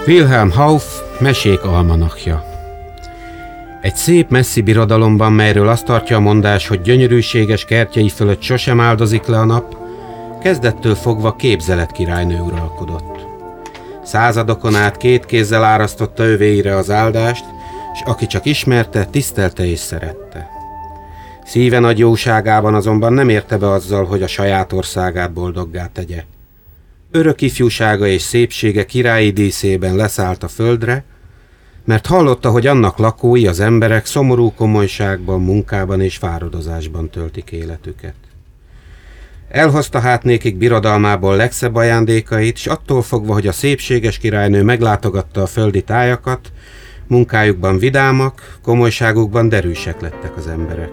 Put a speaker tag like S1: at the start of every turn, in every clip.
S1: Wilhelm Hauff mesék almanachja. Egy szép messzi birodalomban, melyről azt tartja a mondás, hogy gyönyörűséges kertjei fölött sosem áldozik le a nap, kezdettől fogva Képzelet királynő uralkodott. Századokon át 2 kézzel árasztotta övéire az áldást, s aki csak ismerte, tisztelte és szerette. Szíve nagy jóságában azonban nem érte be azzal, hogy a saját országát boldoggá tegye. Örök ifjúsága és szépsége királyi díszében leszállt a földre, mert hallotta, hogy annak lakói, az emberek szomorú komolyságban, munkában és fáradozásban töltik életüket. Elhozta hát nékik birodalmából legszebb ajándékait, s attól fogva, hogy a szépséges királynő meglátogatta a földi tájakat, munkájukban vidámak, komolyságukban derűsek lettek az emberek.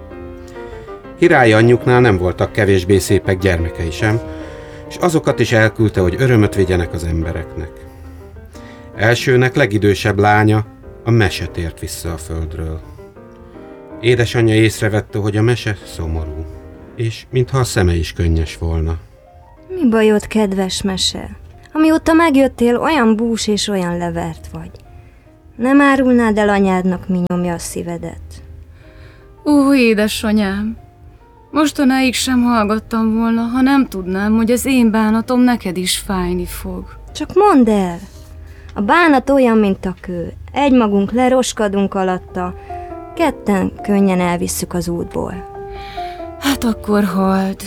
S1: Királyi anyjuknál nem voltak kevésbé szépek gyermekei sem, és azokat is elküldte, hogy örömöt vigyenek az embereknek. Elsőnek legidősebb lánya, a Mese tért vissza a földről. Édesanyja észrevette, hogy a Mese szomorú, és mintha a szeme is könnyes volna.
S2: Mi bajod, kedves Mese? Amióta megjöttél, olyan bús és olyan levert vagy. Nem árulnád el anyádnak, mi nyomja a szívedet?
S3: Édesanyám! Mostanáig sem hallgattam volna, ha nem tudnám, hogy az én bánatom neked is fájni fog.
S2: Csak mondd el! A bánat olyan, mint a kő. Egymagunk leroskadunk alatta, ketten könnyen elvisszük az útból.
S3: Hát akkor halld!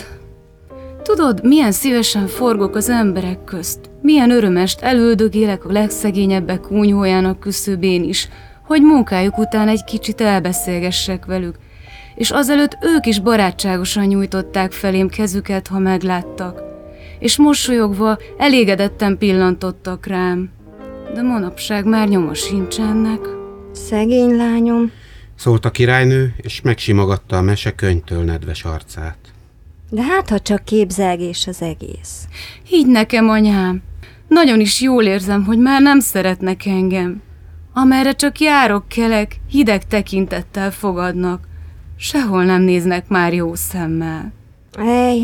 S3: Tudod, milyen szívesen forgok az emberek közt, milyen örömest elöldögélek a legszegényebbek kúnyhójának küszöbén is, hogy munkájuk után egy kicsit elbeszélgessek velük, és azelőtt ők is barátságosan nyújtották felém kezüket, ha megláttak, és mosolyogva elégedetten pillantottak rám. De manapság már nyoma sincs ennek.
S2: Szegény lányom,
S1: Szólt a királynő, és megsimogatta a Mese könnytől nedves arcát.
S2: de hát ha csak képzelgés az egész.
S3: Higgy nekem, anyám, nagyon is jól érzem, hogy már nem szeretnek engem. Amerre csak járok, kelek, hideg tekintettel fogadnak. Sehol nem néznek már jó szemmel.
S2: Ej,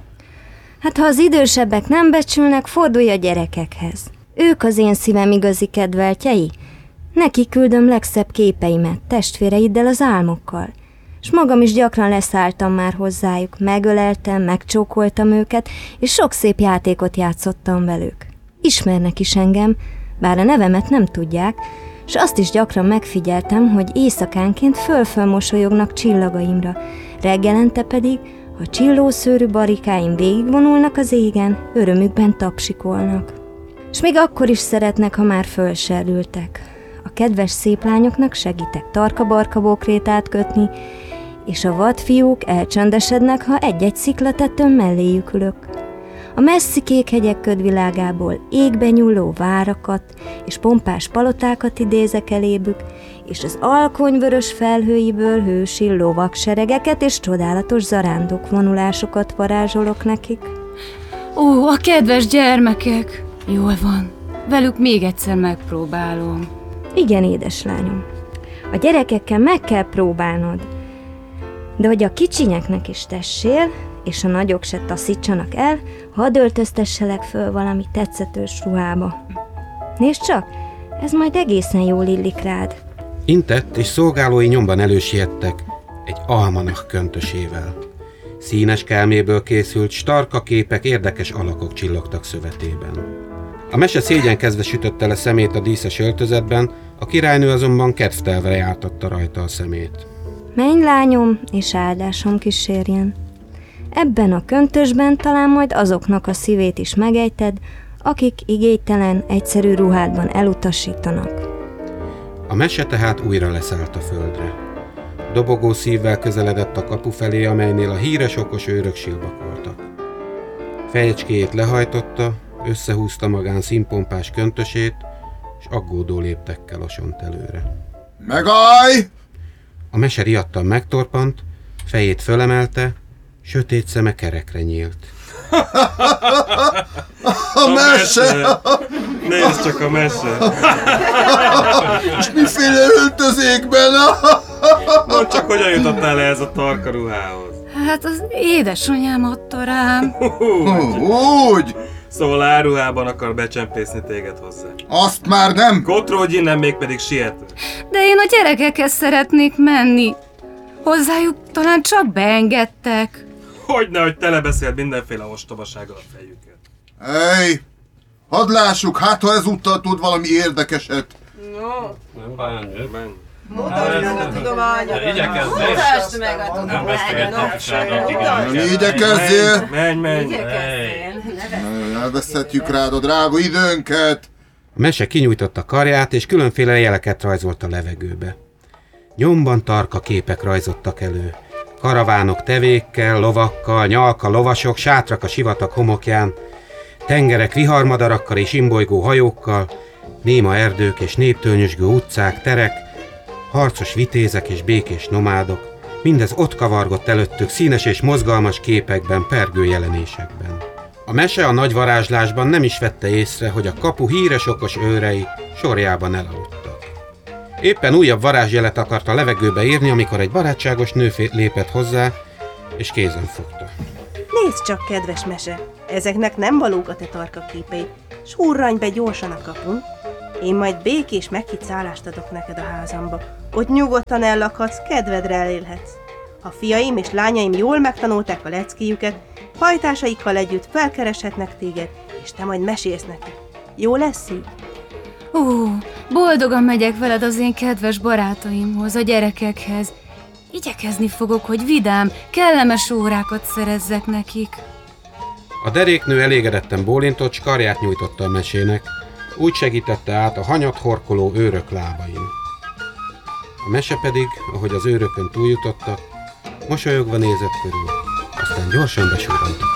S2: hát ha az idősebbek nem becsülnek, fordulj a gyerekekhez. Ők az én szívem igazi kedveltjei. Neki küldöm legszebb képeimet, testvéreiddel az álmokkal. S magam is gyakran leszálltam már hozzájuk, megöleltem, megcsókoltam őket, és sok szép játékot játszottam velük. Ismernek is engem, bár a nevemet nem tudják, s azt is gyakran megfigyeltem, hogy éjszakánként föl-föl mosolyognak csillagaimra, reggelente pedig, ha csillószőrű barikáim végigvonulnak az égen, örömükben tapsikolnak. S még akkor is szeretnek, ha már fölserültek. A kedves szép lányoknak segítek tarka-barka bokrétát kötni, és a vadfiúk elcsöndesednek, ha egy-egy sziklatetőn melléjük ülök. A messzi kék hegyek ködvilágából égbe nyúló várakat és pompás palotákat idézek elébük, és az alkonyvörös felhőiből hősi lovagseregeket és csodálatos zarándokvonulásokat varázsolok nekik.
S3: A kedves gyermekek! Jól van, velük még egyszer megpróbálom.
S2: Igen, édeslányom, a gyerekekkel meg kell próbálnod, de hogy a kicsinyeknek is tessél, és a nagyok se taszítsanak el, hadd öltöztesselek föl valami tetszetős ruhába. Nézd csak, ez majd egészen jól illik rád.
S1: Intett, és szolgálói nyomban elősiettek egy almanach köntösével. Színes kelméből készült, starka képek, érdekes alakok csillogtak szövetében. A Mese szégyenkezve sütötte le szemét a díszes öltözetben, a királynő azonban kedvtelve jártatta rajta a szemét.
S2: Menj, lányom, és áldásom kísérjen. Ebben a köntösben talán majd azoknak a szívét is megejted, akik igélytelen, egyszerű ruhádban elutasítanak.
S1: A Mese tehát újra leszállt a földre. Dobogó szívvel közeledett a kapu felé, amelynél a híres okos őrök silbakoltak. Fejecskéjét lehajtotta, összehúzta magán színpompás köntösét, és aggódó léptekkel osont előre.
S4: Megállj!
S1: A Mese riadtan megtorpant, fejét fölemelte, sötét szeme kerekre nyílt.
S4: A Mese!
S5: Nézd csak a Mese!
S4: És miféle öltözékben?
S5: Mondd csak, hogyan jutottál ehhez a tarka ruhához?
S3: Hát az édesanyám adta rám.
S4: Úgy!
S5: Szóval áruhában akar becsempészni téged hozzá.
S4: Azt már nem!
S5: Kotródj innen, mégpedig sietve.
S3: De én a gyerekekhez szeretnék menni. Hozzájuk talán csak beengedtek.
S5: Hogynehogy telebeszélt mindenféle ostobasággal a fejüket.
S4: Ej! Hadd lássuk, hát ha ezúttal tud valami érdekeset.
S6: Nem baj, Andrő.
S5: Menj.
S7: Mutasd meg a tudományodat!
S6: Igyekezzél.
S7: Mutasd meg a
S6: Nem vesztegetsz a fisádat,
S4: Nem
S6: igen.
S4: igyekezzél!
S5: Menj.
S7: Igyekezzél!
S4: Elveszthetjük rád a drága időnket!
S1: A mese kinyújtotta karját, és különféle jeleket rajzolt a levegőbe. Nyomban tarka képek rajzottak elő. Karavánok tevékkel, lovakkal, nyalka lovasok, sátrak a sivatag homokján, tengerek viharmadarakkal és imbolygó hajókkal, néma erdők és néptőnyösgő utcák, terek, harcos vitézek és békés nomádok, mindez ott kavargott előttük színes és mozgalmas képekben, pergő jelenésekben. A mese a nagy varázslásban nem is vette észre, hogy a kapu híres okos őrei sorjában elaludtak. Éppen újabb varázsjelet akart a levegőbe írni, amikor egy barátságos nő lépett hozzá, és kézen fogta.
S8: Nézd csak, kedves mese! Ezeknek nem valók a te tarka képei. S hurranj be gyorsan a kapun. Én majd békés meghitt szállást adok neked a házamba. Ott nyugodtan ellakhatsz, kedvedre elélhetsz. Ha fiaim és lányaim jól megtanulták a leckéjüket, hajtásaikkal együtt felkereshetnek téged, és te majd mesélsz nekik. Jó lesz így?
S3: Boldogan megyek veled az én kedves barátaimhoz, a gyerekekhez. Igyekezni fogok, hogy vidám, kellemes órákat szerezzek nekik.
S1: A deréknő elégedetten bólintott, s karját nyújtotta a mesének, úgy segítette át a hanyat horkoló őrök lábain. A mese pedig, ahogy az őrökön túljutottak, mosolyogva nézett körül, aztán gyorsan besurrantott